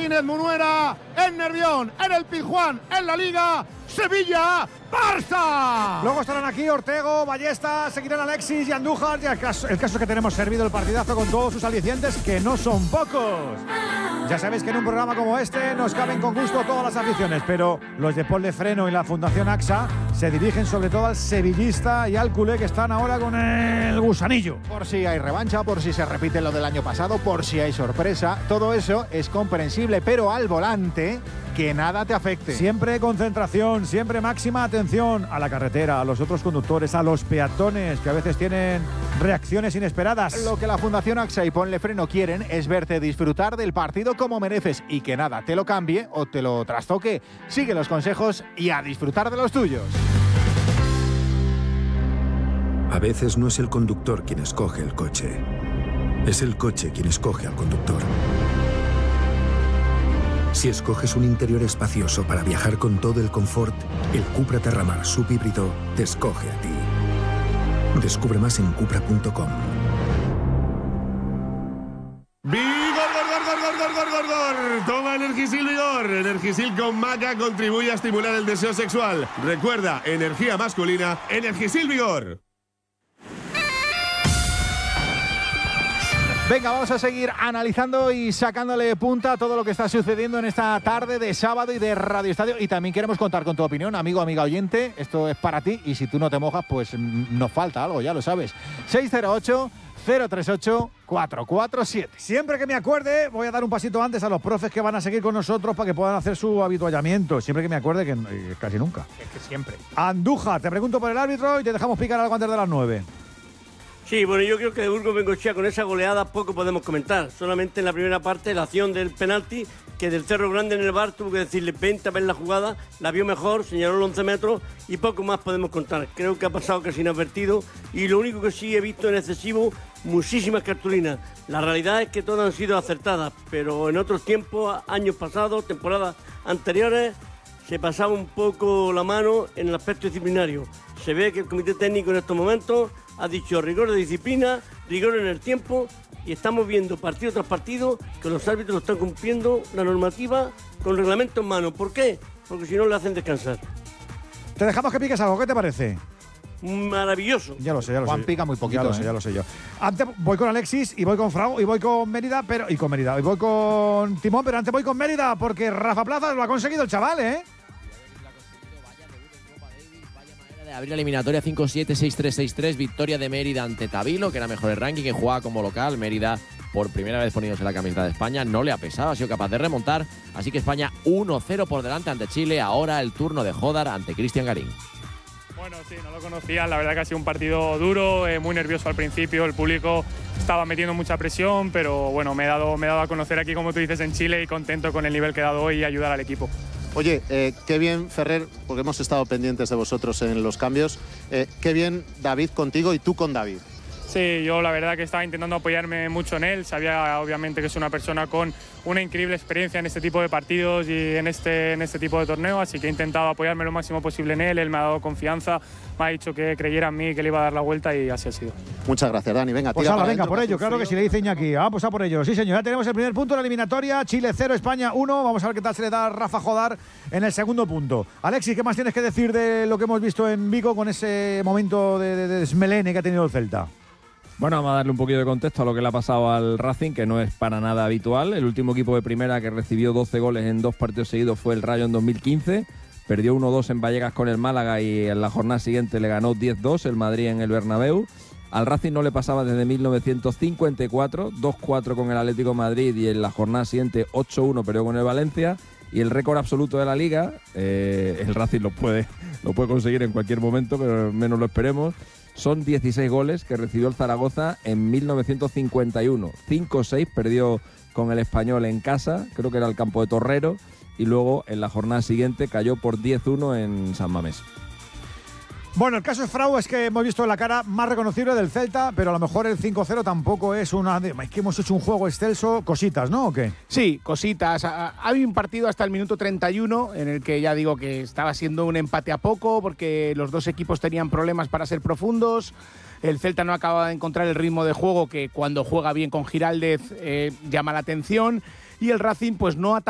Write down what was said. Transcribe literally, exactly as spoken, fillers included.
Martínez Munuera, en Nervión, en el Pizjuán, en la Liga, Sevilla, Barça. Luego estarán aquí Ortego, Ballesta, seguirán Alexis y Andújar. Y el, caso, el caso es que tenemos servido el partidazo con todos sus alicientes, que no son pocos. Ya sabéis que en un programa como este nos caben con gusto todas las aficiones, pero los de Pol de Freno y la Fundación AXA se dirigen sobre todo al sevillista y al culé, que están ahora con el gusanillo. Por si hay revancha, por si se repite lo del año pasado, por si hay sorpresa, todo eso es comprensible, pero al volante, que nada te afecte. Siempre concentración, siempre máxima atención a la carretera, a los otros conductores, a los peatones, que a veces tienen reacciones inesperadas. Lo que la Fundación AXA y Ponle Freno quieren es verte disfrutar del partido como mereces y que nada te lo cambie o te lo trastoque. Sigue los consejos y a disfrutar de los tuyos. A veces no es el conductor quien escoge el coche, es el coche quien escoge al conductor. Si escoges un interior espacioso para viajar con todo el confort, el Cupra Terramar subhíbrido te escoge a ti. Descubre más en cupra punto com. ¡Vigor, gor, gor, gor, gor, gor, gor, gor! Toma Energisil Vigor. Energisil con maca contribuye a estimular el deseo sexual. Recuerda, energía masculina, Energisil Vigor. Venga, vamos a seguir analizando y sacándole punta a todo lo que está sucediendo en esta tarde de sábado y de Radio Estadio. Y también queremos contar con tu opinión, amigo, amiga oyente. Esto es para ti y si tú no te mojas, pues nos falta algo, ya lo sabes. seis cero ocho, cero tres ocho, cuatro cuatro siete. Siempre que me acuerde, voy a dar un pasito antes a los profes que van a seguir con nosotros para que puedan hacer su habituallamiento. Siempre que me acuerde, que eh, casi nunca. Es que siempre. Andújar, te pregunto por el árbitro y te dejamos picar algo antes de las nueve. Sí, bueno, yo creo que de Burgos Bengochea con esa goleada poco podemos comentar. Solamente en la primera parte la acción del penalti, que del Cerro Grande en el V A R tuvo que decirle vente a ver la jugada, la vio mejor, señaló los once metros y poco más podemos contar. Creo que ha pasado casi inadvertido y lo único que sí he visto en excesivo, muchísimas cartulinas. La realidad es que todas han sido acertadas, pero en otros tiempos, años pasados, temporadas anteriores, se pasaba un poco la mano en el aspecto disciplinario. Se ve que el comité técnico en estos momentos ha dicho rigor de disciplina, rigor en el tiempo y estamos viendo partido tras partido que los árbitros están cumpliendo la normativa con reglamento en mano. ¿Por qué? Porque si no le hacen descansar. Te dejamos que piques algo, ¿qué te parece? Maravilloso. Ya lo sé, ya lo Juan sé. pica muy poquito. Ya lo sé, ¿eh? ya lo sé yo. Antes voy con Alexis y voy con Frau y voy con Mérida, pero y con Mérida, y voy con Timón, pero antes voy con Mérida porque Rafa Plaza lo ha conseguido el chaval, ¿eh? Abrir la eliminatoria cinco siete, seis tres, seis tres, victoria de Mérida ante Tabilo, que era mejor el ranking, que jugaba como local. Mérida, por primera vez poniéndose la camiseta de España, no le ha pesado, ha sido capaz de remontar. Así que España uno cero por delante ante Chile. Ahora el turno de Jodar ante Cristian Garín. Bueno, sí, no lo conocía, la verdad que ha sido un partido duro, eh, muy nervioso al principio, el público estaba metiendo mucha presión, pero bueno, me he dado, me he dado a conocer aquí, como tú dices, en Chile y contento con el nivel que he dado hoy y ayudar al equipo. Oye, eh, qué bien, Ferrer, porque hemos estado pendientes de vosotros en los cambios, eh, qué bien David contigo y tú con David. Sí, yo la verdad que estaba intentando apoyarme mucho en él, sabía obviamente que es una persona con una increíble experiencia en este tipo de partidos y en este, en este tipo de torneo, así que he intentado apoyarme lo máximo posible en él, él me ha dado confianza, me ha dicho que creyera en mí, que le iba a dar la vuelta y así ha sido. Muchas gracias, Dani, venga, pues tira ala, para venga, adentro, por ello, claro que sí, le dice Iñaki, vamos a por ello, sí señor, ya tenemos el primer punto de la eliminatoria, Chile cero, España uno, vamos a ver qué tal se le da a Rafa Jodar en el segundo punto. Alexis, ¿qué más tienes que decir de lo que hemos visto en Vigo con ese momento de, de, de desmelene que ha tenido el Celta? Bueno, vamos a darle un poquito de contexto a lo que le ha pasado al Racing, que no es para nada habitual. El último equipo de primera que recibió doce goles en dos partidos seguidos fue el Rayo en dos mil quince. Perdió uno dos en Vallecas con el Málaga y en la jornada siguiente le ganó diez dos el Madrid en el Bernabéu. Al Racing no le pasaba desde mil novecientos cincuenta y cuatro, dos cuatro con el Atlético de Madrid y en la jornada siguiente ocho uno perdió con el Valencia. Y el récord absoluto de la Liga, eh, el Racing lo puede, lo puede conseguir en cualquier momento, pero menos lo esperemos. Son dieciséis goles que recibió el Zaragoza en mil novecientos cincuenta y uno. cinco seis perdió con el Español en casa, creo que era el campo de Torrero, y luego en la jornada siguiente cayó por diez uno en San Mamés. Bueno, el caso de Frau es que hemos visto la cara más reconocible del Celta, pero a lo mejor el cinco cero tampoco es una... De, es que hemos hecho un juego excelso, cositas, ¿no? ¿O qué? Sí, cositas. Hay un partido hasta el minuto treinta y uno en el que ya digo que estaba siendo un empate a poco porque los dos equipos tenían problemas para ser profundos. El Celta no acaba de encontrar el ritmo de juego que cuando juega bien con Giraldez eh, llama la atención y el Racing pues no ataca